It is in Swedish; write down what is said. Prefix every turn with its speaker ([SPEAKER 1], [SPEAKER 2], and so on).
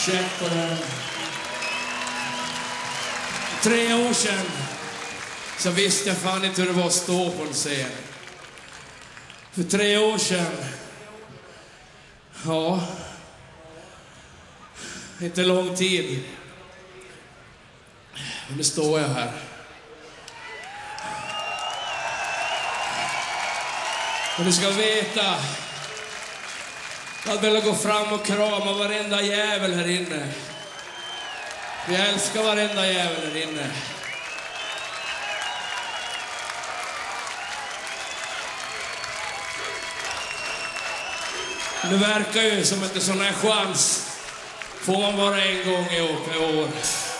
[SPEAKER 1] Check på den. 3 år sedan så visste jag fan inte hur det var att stå på en scen. För 3 år sedan, ja, inte lång tid. Men nu står jag här. Och du ska veta, jag hade velat gå fram och krama varenda jävel här inne. Vi älskar varenda jävel här inne. Det verkar ju som att en sån här chans får man bara en gång i år.